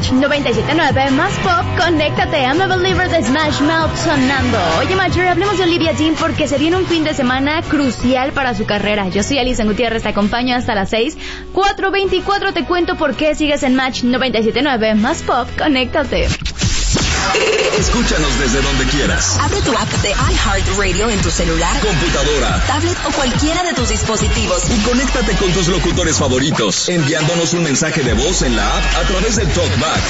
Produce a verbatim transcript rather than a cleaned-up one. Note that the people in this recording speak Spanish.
Match noventa y siete punto nueve más pop, conéctate. I'm a Believer de Smash Mouth sonando. Oye, Matcher, hablemos de Olivia Dean porque se viene un fin de semana crucial para su carrera. Yo soy Alison Gutiérrez, te acompaño hasta las seis. cuatro veinticuatro te cuento por qué sigues en Match noventa y siete punto nueve más pop, conéctate. Escúchanos desde donde quieras. Abre tu app de iHeartRadio en tu celular, computadora, tablet o cualquiera de tus dispositivos y conéctate con tus locutores favoritos, enviándonos un mensaje de voz en la app a través del TalkBack